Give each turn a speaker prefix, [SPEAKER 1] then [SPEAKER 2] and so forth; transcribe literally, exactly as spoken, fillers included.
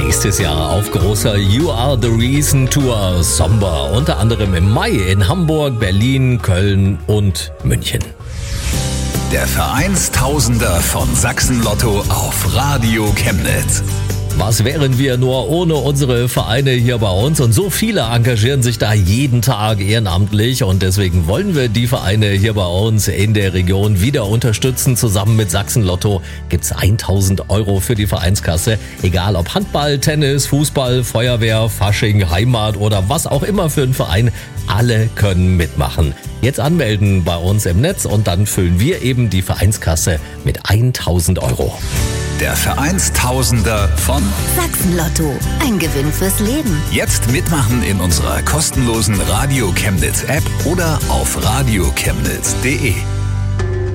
[SPEAKER 1] nächstes Jahr auf großer You Are the Reason Tour Somber, unter anderem im Mai in Hamburg, Berlin, Köln und München.
[SPEAKER 2] Der Vereinstausender von Sachsen-Lotto auf Radio Chemnitz.
[SPEAKER 1] Was wären wir nur ohne unsere Vereine hier bei uns? Und so viele engagieren sich da jeden Tag ehrenamtlich. Und deswegen wollen wir die Vereine hier bei uns in der Region wieder unterstützen. Zusammen mit Sachsen-Lotto gibt's tausend Euro für die Vereinskasse. Egal ob Handball, Tennis, Fußball, Feuerwehr, Fasching, Heimat oder was auch immer für einen Verein. Alle können mitmachen. Jetzt anmelden bei uns im Netz und dann füllen wir eben die Vereinskasse mit tausend Euro.
[SPEAKER 2] Der Vereinstausender von
[SPEAKER 3] Sachsen-Lotto. Ein Gewinn fürs Leben.
[SPEAKER 2] Jetzt mitmachen in unserer kostenlosen Radio Chemnitz App oder auf radio chemnitz punkt de.